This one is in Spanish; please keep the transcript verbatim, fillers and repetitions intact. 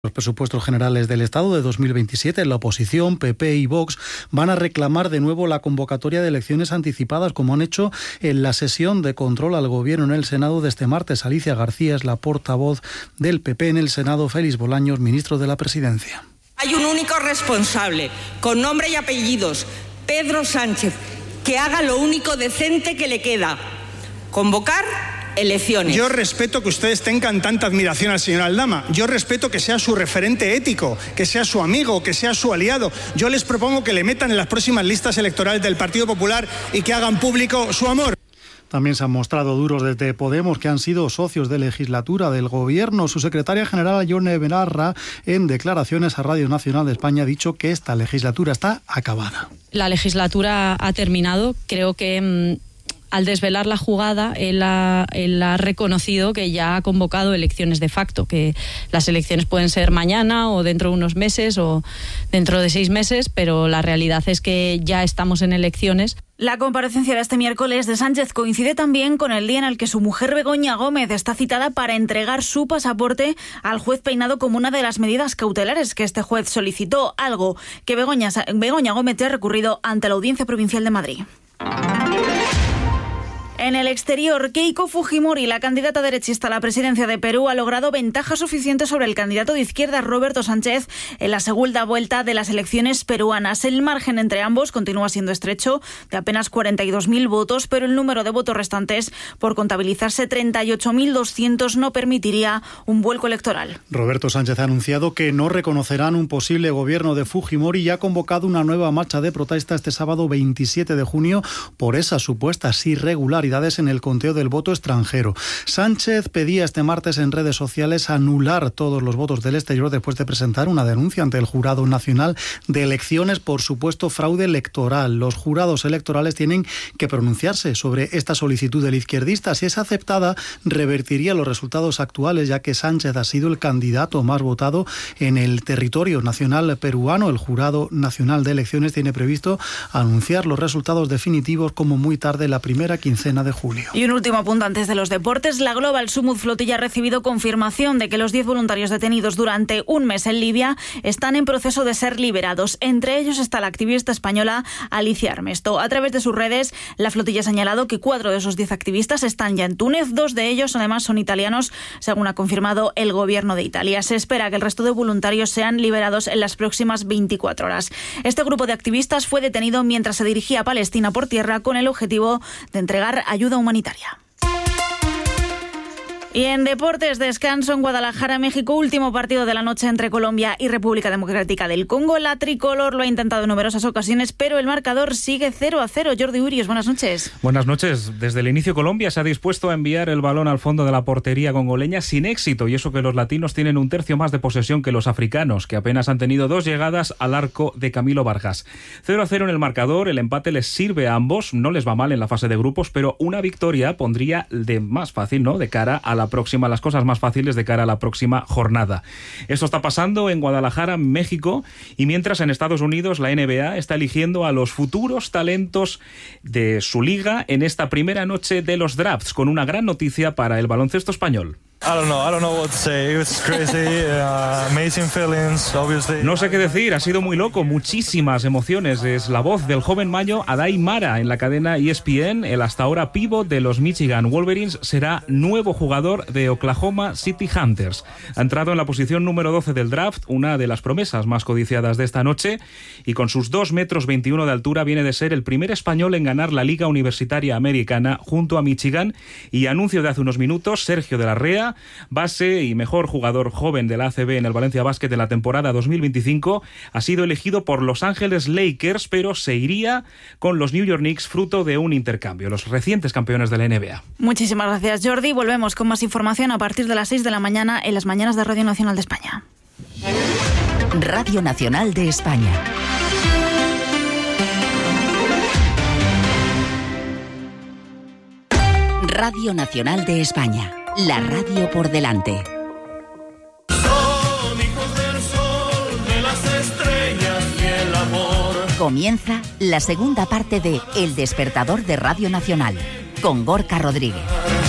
Los presupuestos generales del Estado de dos mil veintisiete, la oposición, P P y Vox, van a reclamar de nuevo la convocatoria de elecciones anticipadas, como han hecho en la sesión de control al Gobierno en el Senado de este martes. Alicia García es la portavoz del P P en el Senado, Félix Bolaños, ministro de la Presidencia. Hay un único responsable, con nombre y apellidos, Pedro Sánchez, que haga lo único decente que le queda: convocar elecciones. Yo respeto que ustedes tengan tanta admiración al señor Aldama. Yo respeto que sea su referente ético, que sea su amigo, que sea su aliado. Yo les propongo que le metan en las próximas listas electorales del Partido Popular y que hagan público su amor. También se han mostrado duros desde Podemos, que han sido socios de legislatura del Gobierno. Su secretaria general, Yone Belarra, en declaraciones a Radio Nacional de España, ha dicho que esta legislatura está acabada. La legislatura ha terminado. Creo que Mmm... al desvelar la jugada, él ha, él ha reconocido que ya ha convocado elecciones de facto, que las elecciones pueden ser mañana o dentro de unos meses o dentro de seis meses, pero la realidad es que ya estamos en elecciones. La comparecencia de este miércoles de Sánchez coincide también con el día en el que su mujer Begoña Gómez está citada para entregar su pasaporte al juez Peinado como una de las medidas cautelares que este juez solicitó, algo que Begoña, Begoña Gómez ya ha recurrido ante la Audiencia Provincial de Madrid. En el exterior, Keiko Fujimori, la candidata derechista a la presidencia de Perú, ha logrado ventaja suficiente sobre el candidato de izquierda Roberto Sánchez en la segunda vuelta de las elecciones peruanas. El margen entre ambos continúa siendo estrecho, de apenas cuarenta y dos mil votos, pero el número de votos restantes, por contabilizarse treinta y ocho mil doscientos, no permitiría un vuelco electoral. Roberto Sánchez ha anunciado que no reconocerán un posible gobierno de Fujimori y ha convocado una nueva marcha de protesta este sábado veintisiete de junio por esas supuestas irregularidades en el conteo del voto extranjero. Sánchez pedía este martes en redes sociales anular todos los votos del exterior después de presentar una denuncia ante el Jurado Nacional de Elecciones por supuesto fraude electoral. Los jurados electorales tienen que pronunciarse sobre esta solicitud del izquierdista. Si es aceptada, revertiría los resultados actuales, ya que Sánchez ha sido el candidato más votado en el territorio nacional peruano. El Jurado Nacional de Elecciones tiene previsto anunciar los resultados definitivos como muy tarde la primera quincena de julio. Y un último apunte antes de los deportes. La Global Sumud Flotilla ha recibido confirmación de que los diez voluntarios detenidos durante un mes en Libia están en proceso de ser liberados. Entre ellos está la activista española Alicia Armesto. A través de sus redes, la flotilla ha señalado que cuatro de esos diez activistas están ya en Túnez. Dos de ellos, además, son italianos, según ha confirmado el gobierno de Italia. Se espera que el resto de voluntarios sean liberados en las próximas veinticuatro horas. Este grupo de activistas fue detenido mientras se dirigía a Palestina por tierra con el objetivo de entregar ayuda humanitaria. Y en deportes, descanso en Guadalajara, México, último partido de la noche entre Colombia y República Democrática del Congo. La tricolor lo ha intentado en numerosas ocasiones, pero el marcador sigue cero a cero. Jordi Urios, buenas noches. Buenas noches. Desde el inicio Colombia se ha dispuesto a enviar el balón al fondo de la portería congoleña sin éxito, y eso que los latinos tienen un tercio más de posesión que los africanos, que apenas han tenido dos llegadas al arco de Camilo Vargas. cero a cero en el marcador, el empate les sirve a ambos, no les va mal en la fase de grupos, pero una victoria pondría de más fácil, ¿no?, de cara a la La próxima, las cosas más fáciles de cara a la próxima jornada. Esto está pasando en Guadalajara, México, y mientras en Estados Unidos la N B A está eligiendo a los futuros talentos de su liga en esta primera noche de los drafts, con una gran noticia para el baloncesto español. I don't know, I don't know what to say. It was crazy, uh, amazing feelings, obviously. No sé qué decir, ha sido muy loco, muchísimas emociones. Es la voz del joven mayo Adai Mara en la cadena E S P N. El hasta ahora pívot de los Michigan Wolverines será nuevo jugador de Oklahoma City Hunters. Ha entrado en la posición número doce del draft, una de las promesas más codiciadas de esta noche, y con sus dos metros veintiuno de altura viene de ser el primer español en ganar la Liga Universitaria Americana junto a Michigan. Y anuncio de hace unos minutos, Sergio de la Rea, base y mejor jugador joven de la A C B en el Valencia Basket en la temporada dos mil veinticinco, ha sido elegido por Los Ángeles Lakers, pero se iría con los New York Knicks fruto de un intercambio, los recientes campeones de la N B A. Muchísimas gracias, Jordi. Volvemos con más información a partir de las seis de la mañana en las mañanas de Radio Nacional de España. Radio Nacional de España. Radio Nacional de España. La radio por delante. Son hijos del sol, de las estrellas y el amor. Comienza la segunda parte de El Despertador de Radio Nacional, con Gorka Rodríguez.